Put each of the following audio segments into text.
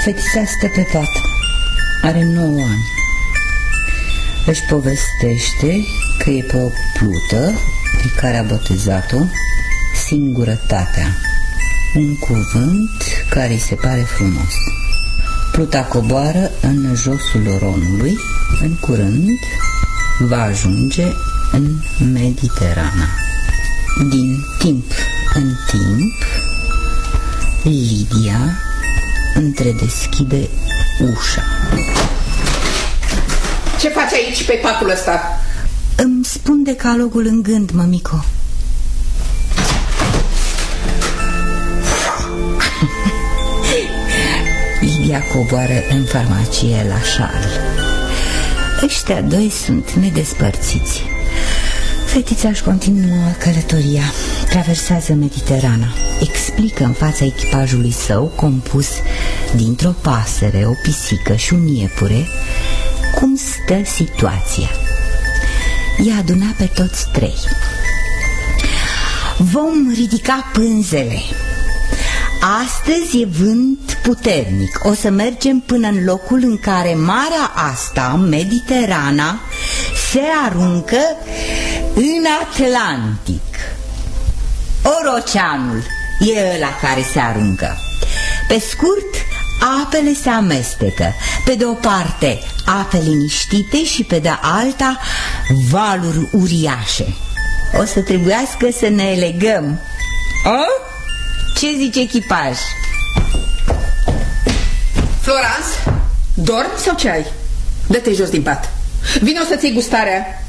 Fetița stă pe pat. Are 9 ani. Își povestește că e pe o plută pe care a botezat-o singurătatea, un cuvânt care îi se pare frumos. Pluta coboară în josul Ronului. În curând va ajunge în Mediterana. Din timp în timp, Lidia întredeschide ușa. Ce faci aici pe patul ăsta? Îmi spun decalogul în gând, mămico. Lidia coboară în farmacie la Charles. Ăștia doi sunt nedespărțiți. Fetița își continuă călătoria. Traversează Mediterana. Explică în fața echipajului său, compus dintr-o pasăre, o pisică și un iepure, cum stă situația. I-a adunat pe toți 3. Vom ridica pânzele. Astăzi e vânt puternic. O să mergem până în locul în care marea asta, Mediterana, se aruncă în Atlantic. Oroceanul e ăla care se aruncă. Pe scurt, apele se amestecă. Pe de o parte ape liniștite și pe de alta valuri uriașe. O să trebuiască să ne elegăm. Ce zice echipaj? Florence, dormi sau ce ai? Dă-te jos din pat. Vino să-ți iei gustarea.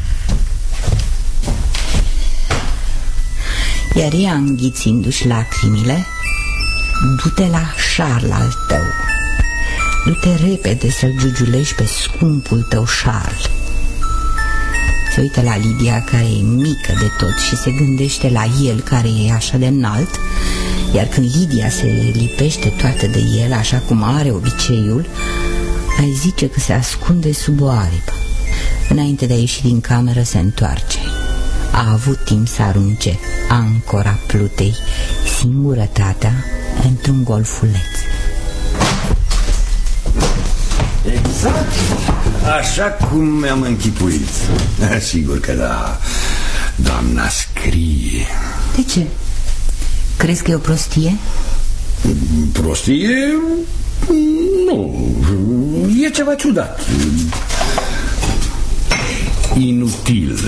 Iar ea, înghițindu-și lacrimile, du-te la Charles al tău. Du-te repede să-l giugiulești pe scumpul tău Charles. Se uită la Lidia, care e mică de tot, și se gândește la el, care e așa de înalt. Iar când Lidia se lipește toată de el, așa cum are obiceiul, ai zice că se ascunde sub o aripă. Înainte de a ieși din cameră, se întoarce. A avut timp să arunce ancora plutei, singurătatea, într-un golfuleț. Exact așa cum mi-am închipuit. Sigur că da. Doamna scrie. De ce? Crezi că e o prostie? Prostie? Nu. E ceva ciudat. Inutil.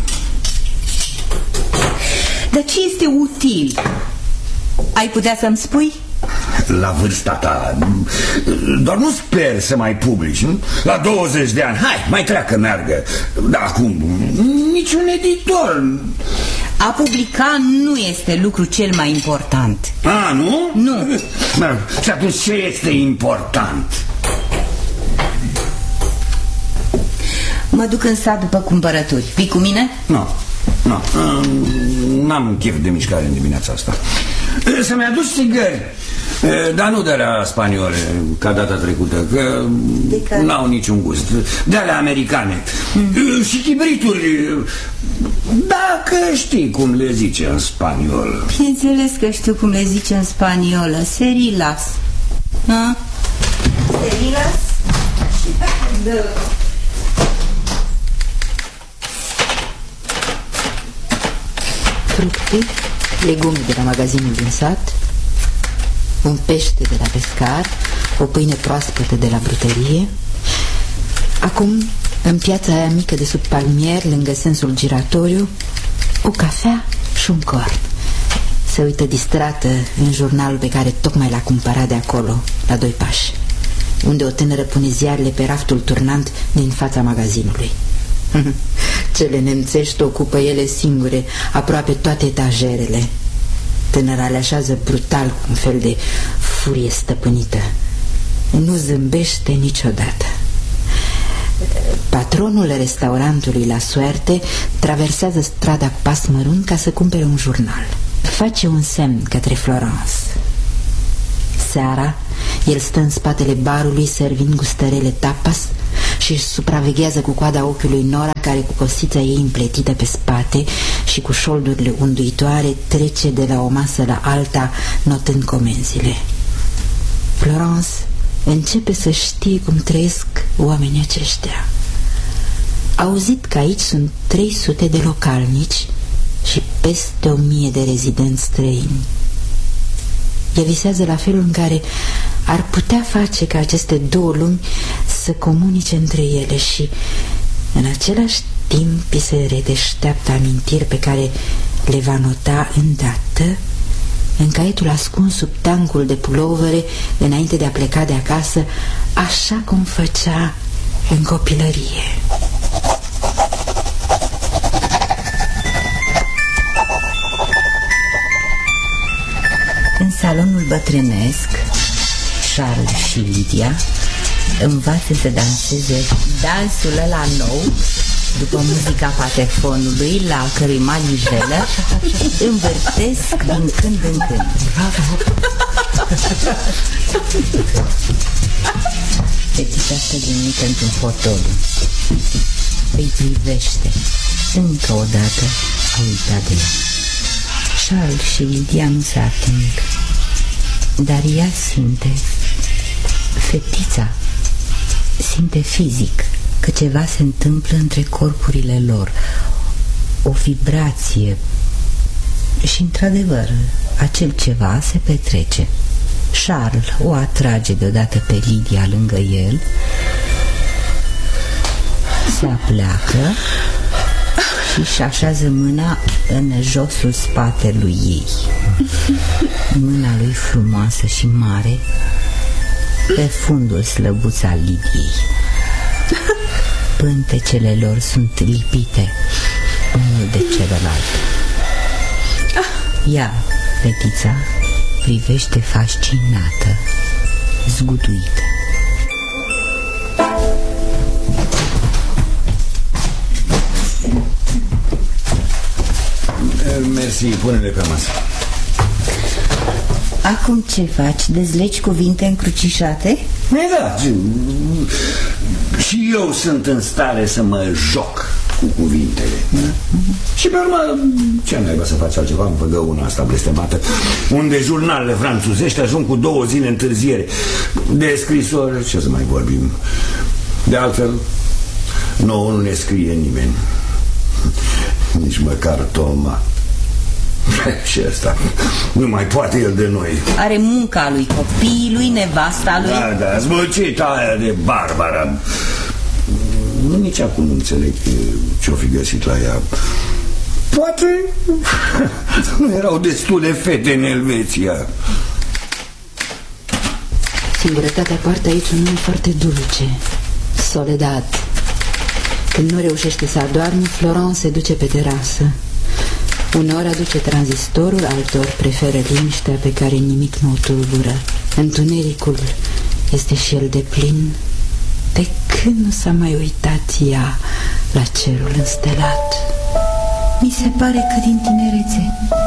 Dar ce este util? Ai putea să-mi spui? La vârsta ta. Doar nu sper să mai publici, nu? La 20 de ani. Hai, mai treacă, meargă. Dar acum niciun editor. A publica nu este lucru cel mai important. A, nu? Nu. Și atunci ce este important? Mă duc în sat după cumpărături. Vii cu mine? Nu. N-am chef de mișcare în dimineața asta. Să-mi aduci țigări, dar nu de la spaniole, ca data trecută, că n-au niciun gust. De alea americane. Și chibrituri, dacă știi cum le zice în spaniolă. Bineînțeles că știu cum le zice în spaniolă. Serilas. Serilas? Da. Fructe, legume de la magazinul din sat, un pește de la pescar, o pâine proaspătă de la brutărie. Acum, în piața aia mică de sub palmier, lângă sensul giratoriu, o cafea și un corn. Se uită distrată în jurnalul pe care tocmai l-a cumpărat de acolo, la 2 pași, unde o tânără pune ziarele pe raftul turnant din fața magazinului. Cele nemțești ocupă ele singure aproape toate etajerele. Tânăra le așează brutal cu un fel de furie stăpânită. Nu zâmbește niciodată. Patronul restaurantului La Suerte traversează strada cu pas mărunt ca să cumpere un jurnal. Face un semn către Florence. Seara, el stă în spatele barului servind gustărele tapas și își supraveghează cu coada ochiului Nora, care cu cosița ei împletită pe spate și cu șoldurile unduitoare trece de la o masă la alta, notând comenzile. Florence începe să știe cum trăiesc oamenii aceștia. A auzit că aici sunt 300 de localnici și peste 1000 de rezidenți străini. Ea visează la felul în care ar putea face ca aceste două lumi să comunice între ele și în același timp îi se redeșteaptă amintiri pe care le va nota îndată în caietul ascuns sub tancul de pulovere înainte de a pleca de acasă, așa cum făcea în copilărie. În salonul bătrânesc, Charles și Lydia învață să danseze dansul ăla nou după muzica patefonului, la cărui manivelă învârtesc din când în când. Fetița stă linită într-un fotoliu, îi privește. Încă o dată a uitat de ea. Charles și Lydia nu se ating, dar ea simte, fetița simte fizic că ceva se întâmplă între corpurile lor, o vibrație, și într-adevăr acel ceva se petrece. Charles o atrage deodată pe Lydia lângă el, se apleacă și așează mâna în josul spatelui ei. Mâna lui frumoasă și mare pe fundul slăbuț al Lidiei. Pântecele lor sunt lipite unul de celălalt. Ea, fetița, privește fascinată, zguduită. Mersi, pune-le pe masă. Acum ce faci? Dezlegi cuvinte încrucișate? Da, și eu sunt în stare să mă joc cu cuvintele. Și pe urmă, ce naiba să faci altceva în păgăuna asta blestemată, unde jurnalele franțuzești ajung cu 2 zile întârziere. De scrisori, ce să mai vorbim? De altfel, nouă nu ne scrie nimeni. Nici măcar Toma. Și ăsta nu mai poate el de noi. Are munca lui, copiii lui, nevasta lui. Da, zbăcita aia de Barbara. Nici acum nu înțeleg ce-o fi găsit la ea. Poate nu erau destule fete în Elveția. Singurătatea poartă aici un nume foarte dulce: Soledad. Când nu reușește să adorme, Florence se duce pe terasă. Uneori aduce tranzistorul, altor preferă liniștea pe care nimic nu o tulbură. Întunericul este și el de plin. De când nu s-a mai uitat ea la cerul înstelat? Mi se pare că din tinerețe,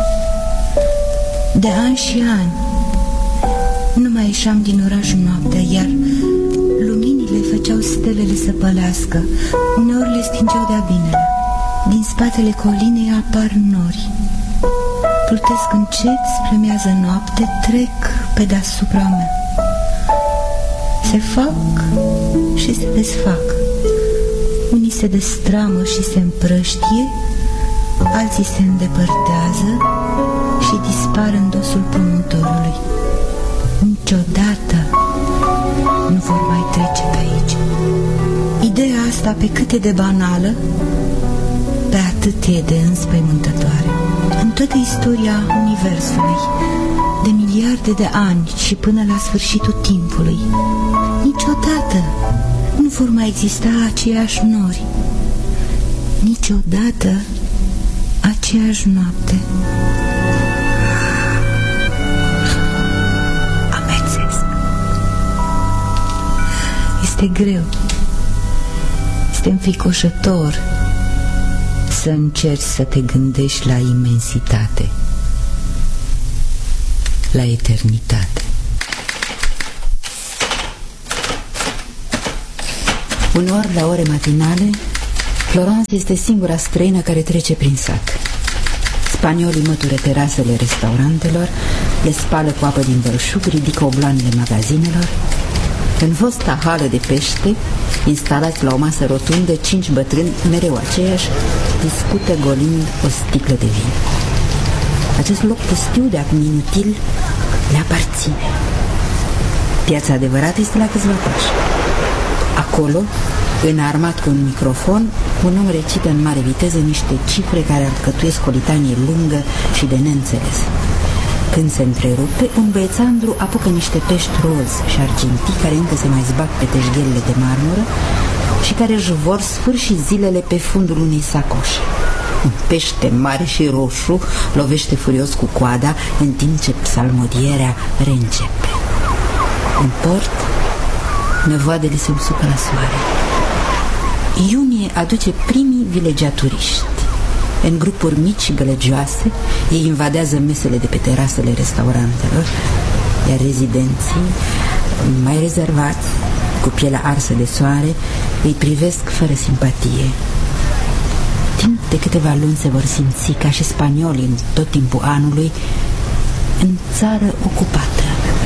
de ani și ani, nu mai ieșeam din oraș noaptea, iar luminile făceau stelele să pălească. Uneori le stingeau de-a binele. Din spatele colinei apar nori. Plutesc încet spre miază noapte, trec pe deasupra mea. Se fac și se desfac. Unii se destramă și se împrăștie, alții se îndepărtează și dispar în dosul promontoriului. Niciodată nu vor mai trece pe aici. Ideea asta, pe cât e de banală, pe atât e de înspăimântătoare. În toată istoria universului, de miliarde de ani și până la sfârșitul timpului, niciodată nu vor mai exista aceiași nori, niciodată aceeași noapte. Amețesc. Este greu, este înfricoșător să încerci să te gândești la imensitate, la eternitate. Uneori, la ore matinale, Florence este singura străină care trece prin sat. Spaniolii mătură terasele restaurantelor, le spală cu apă din belșug, ridică obloanele magazinelor. În fosta hală de pește, instalați la o masă rotundă, 5 bătrâni, mereu aceiași, discută golind o sticlă de vin. Acest loc pustiu de acum inutil le aparține. Piața adevărată este la câțiva pași. Acolo, înarmat cu un microfon, un om recită în mare viteză niște cifre care alcătuiesc o litanie lungă și de neînțeles. Când se întrerupe, un băiețandru apucă niște pești roz și argintii care încă se mai zbat pe teșghelele de marmură și care își vor sfârși zilele pe fundul unei sacoșe. Un pește mare și roșu lovește furios cu coada în timp ce psalmodierea reîncepe. În port, năvoadele se usucă la soare. Iunie aduce primii vilegiaturiști. În grupuri mici și gălăgioase, ei invadează mesele de pe terasele restaurantelor, iar rezidenții, mai rezervați, cu pielea arsă de soare, îi privesc fără simpatie. Timp de câteva luni se vor simți ca și spaniolii în tot timpul anului în țară ocupată.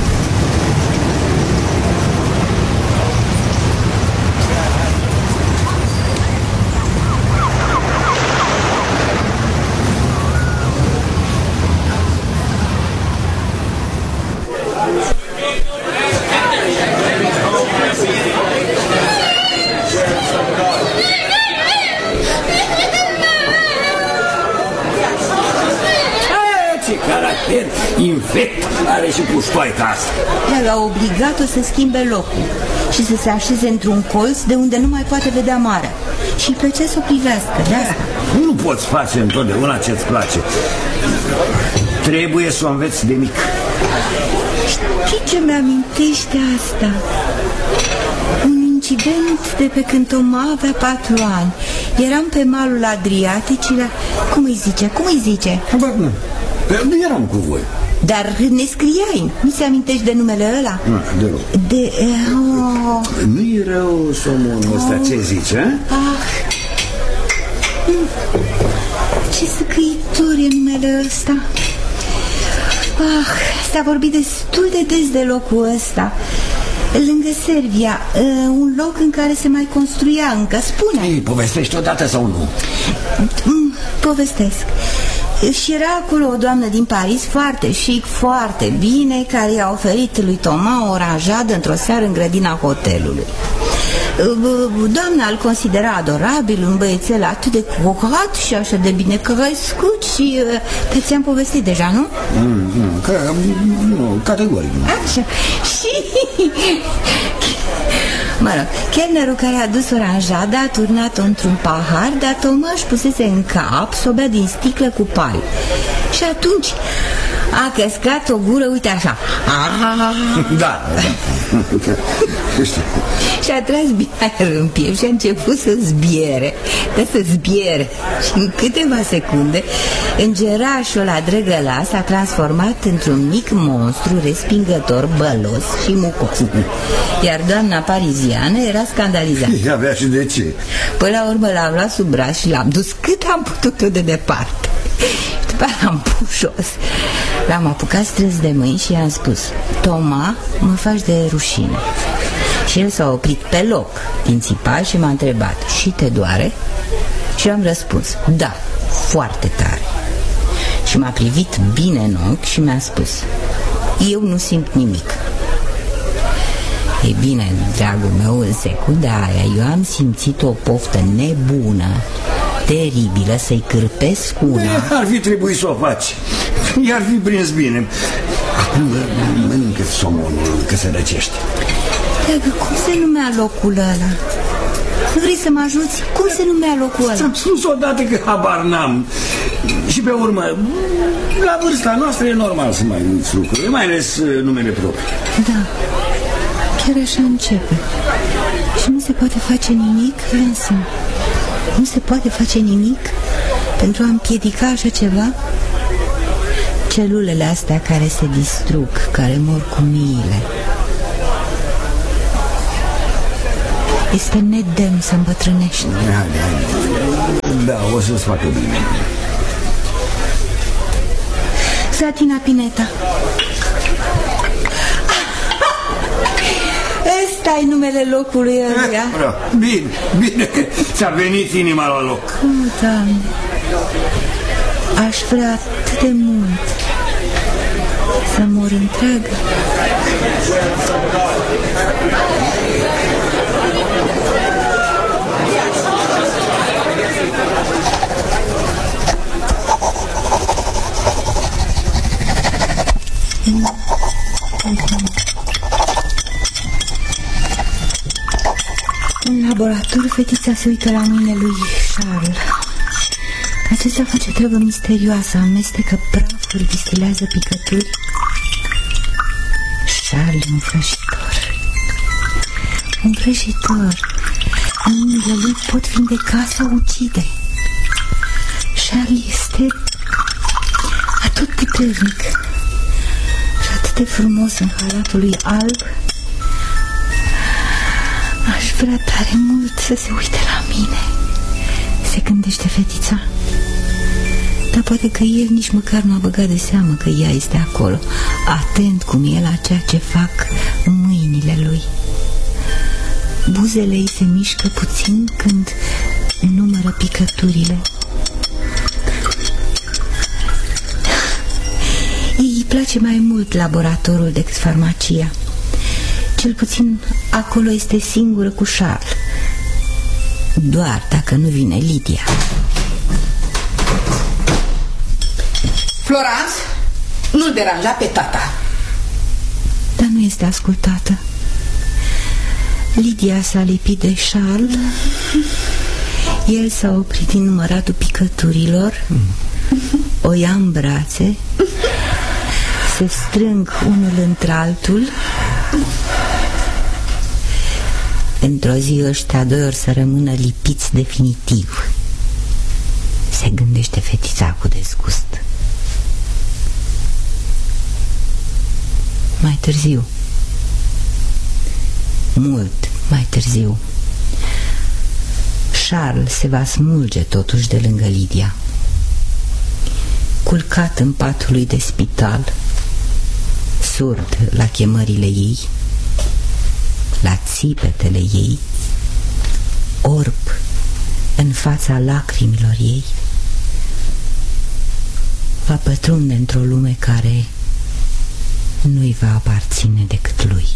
Infect are și puștoaica asta. Dar a obligat-o să schimbe locul și să se așeze într-un colț de unde nu mai poate vedea marea. Și îi plăcea să o privească, de asta. Nu poți face întotdeauna ce-ți place. Trebuie să o înveți de mic. Știi ce mi-amintește asta? Un incident de pe când Toma avea 4 ani. Eram pe malul Adriaticii, cum îi zice? Nu eram cu voi. Dar ne scriai, nu se amintești de numele ăla? Nu, deloc. Nu-i rău somonul ăsta, ce zice? Ce scriitor e numele ăsta? S-a vorbit destul de des de locul ăsta. Lângă Servia, un loc în care se mai construia încă, spune. Ei, povestești odată sau nu? Povestesc. Și era acolo o doamnă din Paris, foarte chic, foarte bine, care i-a oferit lui Toma o oranjadă într-o seară în grădina hotelului. Doamna îl considera adorabil, un băiețel atât de curat și așa de bine crescut și te ți-am povestit deja, nu? Nu, categoric nu. Așa. Și mă rog, chelnerul care a dus oranjada a turnat-o într-un pahar, dar Toma își pusese în cap să o bea din sticlă cu pal. Și atunci a căscat o gură, uite așa. Da. Și a tras bine în piept și a început să zbiere. Și în câteva secunde îngerașul ăla drăgălas s-a transformat într-un mic monstru respingător, bălos și mucos. Iar doamna pariziană era scandalizată. Avea și de ce? Până la urmă l-am luat sub braț și l-am dus cât am putut de departe. Și după aia l-am pus jos. L-am apucat strâns de mâini și i-am spus: Toma, mă faci de rușine. Și el s-a oprit pe loc din țipar și m-a întrebat: și te doare? Și am răspuns: da, foarte tare. Și m-a privit bine în ochi și mi-a spus: eu nu simt nimic. Ei bine, dragul meu, în secunda aia eu am simțit o poftă nebună, teribilă, să-i cârpesc una. Ar fi trebuit să o faci. I-ar fi prins bine. Acum mănâncă somonul, că se răcește. Dragă, cum se numea locul ăla? Nu vrei să mă ajuți? Cum se numea locul ăla? Ți-am spus odată că habar n-am. Și pe urmă, la vârsta noastră e normal să mai uiți lucruri, mai ales numele propriu. Da, chiar așa începe. Și nu se poate face nimic, Vincent? Nu se poate face nimic pentru a împiedica așa ceva? Celulele astea care se distrug, care mor cu miile. Este nedemn să îmbătrânești. Da, o să-ți facă bine. Satina Pineta. Ăsta-i numele locului ăsta. Bine, bine că ți-a venit inima la loc. Doamne, aș vrea atât de mult să mor întreagă. În laborator, fetița se uită la mâinile lui Charles. Acesta face treabă misterioasă, amestecă prafuri, distilează picături. Charles, un vrăjitor. Un vrăjitor. Mâinile lui pot vindeca sau ucide. Charles este atât puternic și atât de frumos în halatul lui alb. Aș vrea tare mult să se uite la mine, se gândește fetița. Dar poate că el nici măcar nu a băgat de seamă că ea este acolo, atent cum e la ceea ce fac mâinile lui. Buzele ei se mișcă puțin când numără picăturile. Ei îi place mai mult laboratorul decât farmacia. Cel puțin acolo este singură cu Charles. Doar dacă nu vine Lydia. Florence, nu-l deranja pe tata. Dar nu este ascultată. Lydia s-a lipit de Charles. El s-a oprit din număratul picăturilor. O ia în brațe. Se strâng unul într-altul. Într-o zi ăștia doi ori să rămână lipiți definitiv, se gândește fetița cu dezgust. Mai târziu, mult mai târziu, Charles se va smulge totuși de lângă Lydia. Culcat în patul lui de spital, surd la chemările ei, la țipetele ei, orb în fața lacrimilor ei, va pătrunde într-o lume care nu-i va aparține decât lui.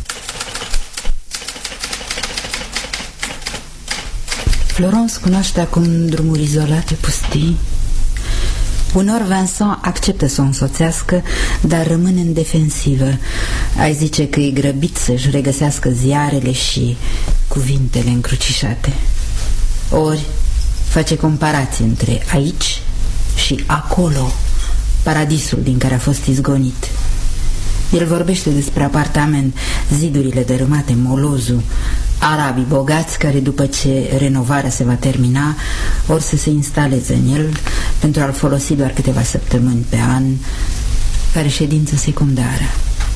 Florence cunoaște acum drumuri izolate, pustii. Uneori Vincent acceptă să o însoțească, dar rămâne în defensivă. Ai zice că e grăbit să-și regăsească ziarele și cuvintele încrucișate. Ori face comparații între aici și acolo, paradisul din care a fost izgonit. El vorbește despre apartament, zidurile dărâmate, molozul, arabii bogați care după ce renovarea se va termina or să se instaleze în el pentru a-l folosi doar câteva săptămâni pe an ca reședință secundară.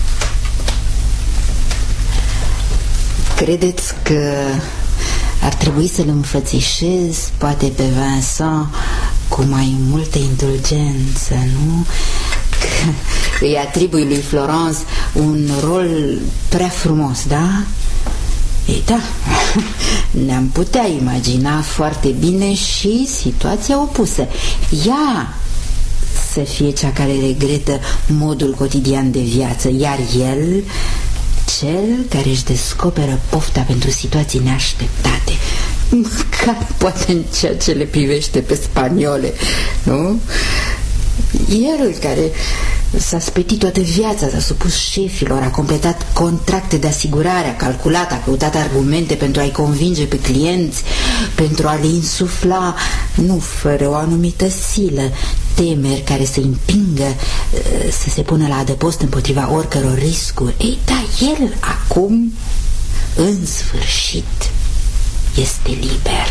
Credeți că ar trebui să-l înfățișez poate pe Vincent cu mai multă indulgență, nu? Că îi atribui lui Florence un rol prea frumos, da? Ei, da, ne-am putea imagina foarte bine și situația opusă. Ea să fie cea care regretă modul cotidian de viață, iar el cel care își descoperă pofta pentru situații neașteptate, măcar poate în ceea ce le privește pe spaniole, nu? El care s-a spetit toată viața, s-a supus șefilor, a completat contracte de asigurare, a calculat, a căutat argumente pentru a-i convinge pe clienți, pentru a le insufla, nu fără o anumită silă, temeri care să împingă să se pună la adăpost împotriva oricăror riscuri. Ei, da, el acum, în sfârșit, este liber.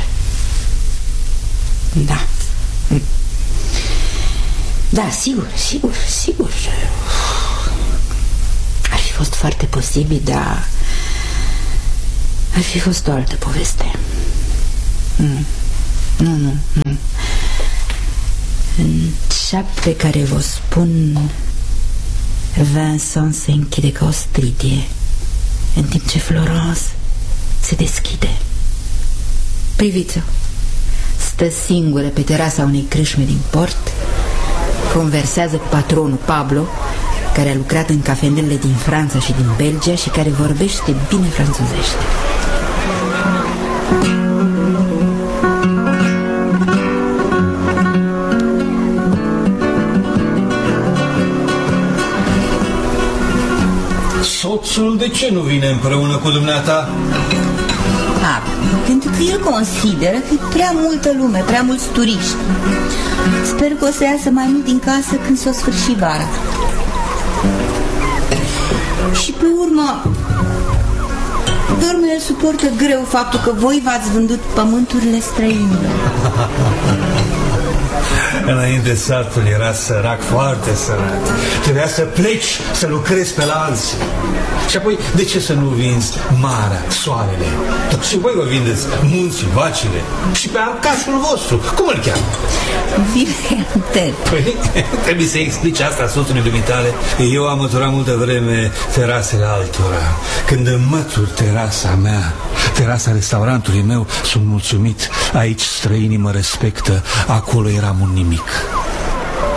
Da. Da, sigur. Ar fi fost foarte posibil, dar ar fi fost o altă poveste. Nu. În Așa pe care vă spun, Vincent se închide ca o stridie, în timp ce Florence se deschide. Priviți-o, stă singură pe terasa unei crâșme din port, conversează cu patronul Pablo, care a lucrat în cafenelele din Franța și din Belgia și care vorbește bine franțuzește. Soțul de ce nu vine împreună cu dumneata? Pentru că el consideră că e prea multă lume, prea mulți turiști. Sper că o să iasă mai mult din casă când s-o sfârși vara. Și pe urmă el suportă greu faptul că voi v-ați vândut pământurile străinilor. Înainte satul era sărac, foarte sărac. Trebuia să pleci, să lucrezi pe la alții. Și apoi, de ce să nu vinzi marea, soarele? Dar și voi vă vindeți munții, vacile. Și pe arcașul vostru, cum îl cheamă? Vilhelm. Păi, trebuie să explici asta soțului dumitale. Eu am măturat multă vreme terasele altora. Când îmmătur terasa mea, terasa restaurantului meu, sunt mulțumit. Aici străinii mă respectă, acolo eram un nimic.